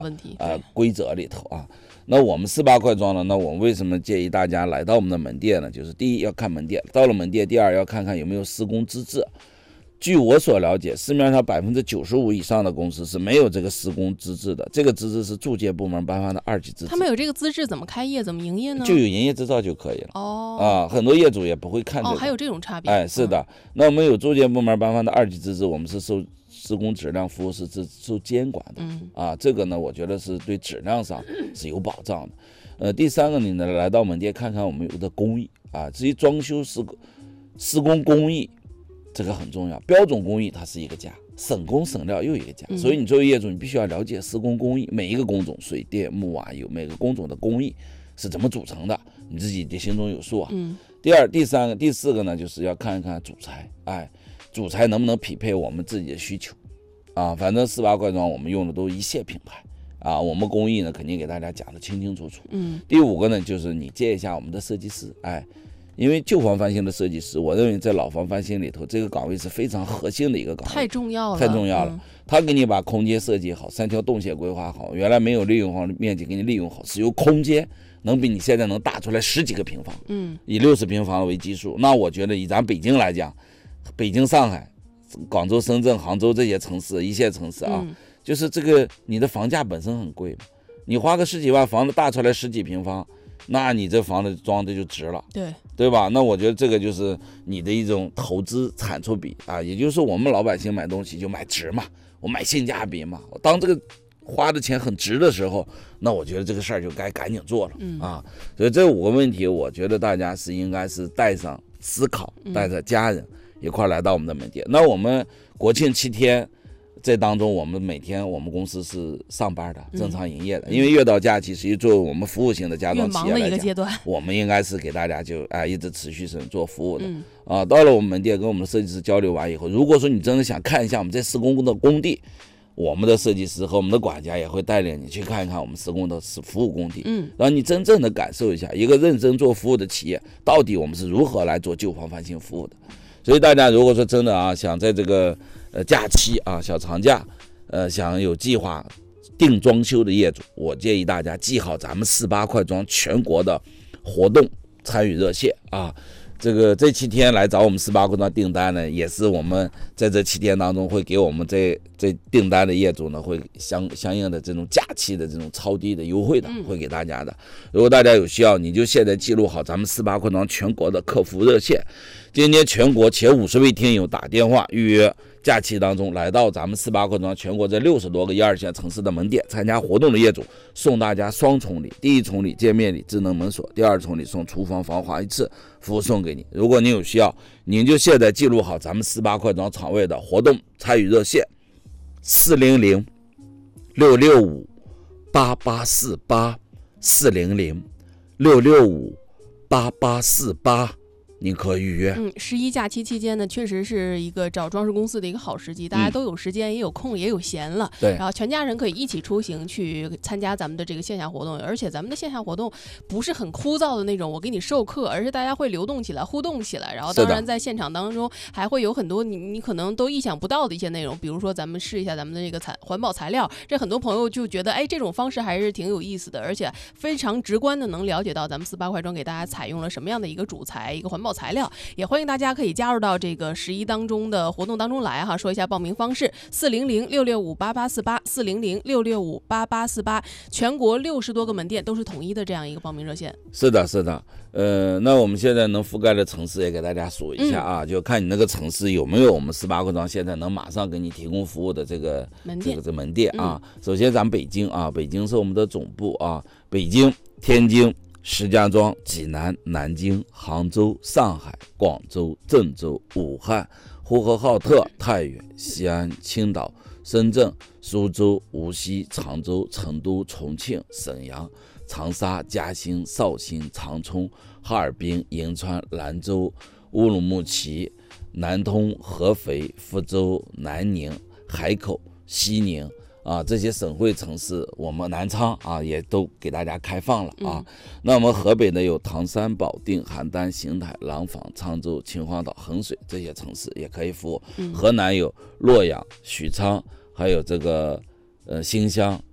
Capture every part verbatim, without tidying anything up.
问题啊、呃、规则里头啊。那我们四八快装呢，那我们为什么建议大家来到我们的门店呢？就是第一要看门店，到了门店，第二要看看有没有施工资质。据我所了解，市面上百分之九十五以上的公司是没有这个施工资质的，这个资质是住建部门颁发的二级资质。 他们有这个资质，怎么开业，怎么营业呢？ 就有营业执照就可以了。 哦， 啊，很多业主也不会看这个。 哦，还有这种差别。 哎，是的。嗯、那我们有住建部门颁发的二级资质，我们是受施工质量服务是受监管的。 嗯， 啊，这个呢，我觉得是对质量上是有保障的。呃，第三个，你呢来到门店看看我们有的工艺啊，至于装修施工施工工艺。这个很重要，标准工艺它是一个价，省工省料又一个价， 嗯、 所以你作为业主，你必须要了解施工工艺，每一个工种，水电木瓦油，每个工种的工艺是怎么组成的，你自己得心中有数啊。 嗯。 第二、第三个、第四个呢，就是要看一看主材，哎，主材能不能匹配我们自己的需求，啊，反正四八快装我们用的都一线品牌。啊，我们工艺呢肯定给大家讲的清清楚楚。 嗯。 第五个呢，就是你借一下我们的设计师，哎。因为旧房翻新的设计师，我认为在老房翻新里头，这个岗位是非常核心的一个岗位， 太重要了， 太重要了。 嗯、 他给你把空间设计好，三条动线规划好，原来没有利用好的面积给你利用好，使用空间能比你现在能大出来十几个平方， 嗯， 以六十平方为基数。那我觉得以咱北京来讲，北京、上海、广州、深圳、杭州这些城市，一线城市啊， 嗯、 就是这个你的房价本身很贵，你花个十几万房子大出来十几平方。那你这房子装的就值了， 对对吧？那我觉得这个就是你的一种投资产出比啊，也就是我们老百姓买东西就买值嘛，我买性价比嘛。当这个花的钱很值的时候，那我觉得这个事儿就该赶紧做了、 嗯、 啊。所以这五个问题，我觉得大家是应该是带上思考，带着家人一块来到我们的门店。嗯、那我们国庆七天。这当中，我们每天我们公司是上班的，正常营业的。嗯、因为越到假期，实际作为我们服务型的家装企业来讲，我们应该是给大家就哎一直持续是做服务的。 嗯、 啊，到了我们门店跟我们的设计师交流完以后，如果说你真的想看一下我们在施工的工地，我们的设计师和我们的管家也会带领你去看一看我们施工的服务工地， 嗯， 让你真正的感受一下一个认真做服务的企业到底我们是如何来做旧房翻新服务的。所以大家如果说真的啊，想在这个呃假期啊小长假，呃想有计划定装修的业主，我建议大家记好咱们四八快装全国的活动参与热线啊。这个这七天来找我们四八快装订单呢，也是我们在这七天当中会给我们这这订单的业主呢，会相相应的这种假期的这种超低的优惠的，会给大家的。如果大家有需要，你就现在记录好咱们四八快装全国的客服热线。今天全国前五十位听友打电话预约假期当中来到咱们四八快装全国这六十多个一二线城市的门店参加活动的业主，送大家双重礼，第一重礼见面礼智能门锁，第二重礼送厨房防滑一次服务送给你。如果您有需要，您就现在记录好咱们四八快装场位的活动参与热线四零零六六五八八四八四零零六六五八八四八。您可以预约。 嗯，十一假期期间呢，确实是一个找装饰公司的一个好时机，大家都有时间，嗯、也有空，也有闲了。 对， 然后全家人可以一起出行去参加咱们的这个线下活动，而且咱们的线下活动不是很枯燥的那种，我给你授课，而是大家会流动起来、互动起来。然后当然在现场当中还会有很多你你可能都意想不到的一些内容，比如说咱们试一下咱们的这个材环保材料，这很多朋友就觉得哎这种方式还是挺有意思的，而且非常直观的能了解到咱们四八快装给大家采用了什么样的一个主材、一个环保材料。也欢迎大家可以加入到这个十一当中的活动当中来哈。说一下报名方式：四零零六六五八八四八，四零零六六五八八四八，全国六十多个门店都是统一的这样一个报名热线。 是的，是的。呃，那我们现在能覆盖的城市也给大家数一下啊，嗯、就看你那个城市有没有我们四八快装现在能马上给你提供服务的这个门店。 这个这门店啊。嗯、首先咱们北京啊，北京是我们的总部啊，北京、天津、石家庄、济南、南京、杭州、上海、广州、郑州、武汉、呼和浩特、太原、西安、青岛、深圳、苏州、无锡、常州、成都、重庆、沈阳、长沙、嘉兴、绍兴、长春、哈尔滨、银川、兰州、乌鲁木齐、南通、合肥、福州、南宁、海口、西宁啊，这些省会城市，我们南昌啊也都给大家开放了啊。嗯、那我们河北呢有唐山、保定、邯郸、邢台、廊坊、沧州、秦皇岛、衡水这些城市也可以服务。嗯、河南有洛阳、许昌，还有这个呃新乡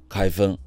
开封。